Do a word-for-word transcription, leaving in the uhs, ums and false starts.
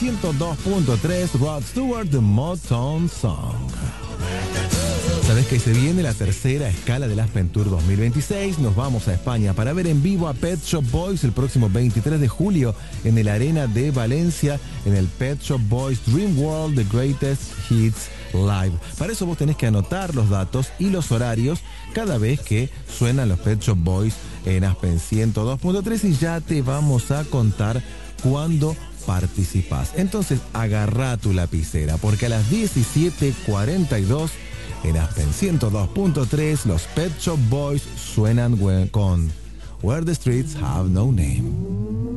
ciento dos punto tres, Rod Stewart, The Motown Song. Sabes que se viene la tercera escala del Aspen Tour dos mil veintiséis. Nos vamos a España para ver en vivo a Pet Shop Boys el próximo veintitrés de julio en el Arena de Valencia, en el Pet Shop Boys Dream World The Greatest Hits Live. Para eso vos tenés que anotar los datos y los horarios cada vez que suenan los Pet Shop Boys en Aspen ciento dos punto tres y ya te vamos a contar cuándo participás. Entonces agarrá tu lapicera porque a las diecisiete cuarenta y dos en Aspen ciento dos punto tres los Pet Shop Boys suenan con Where the Streets Have No Name.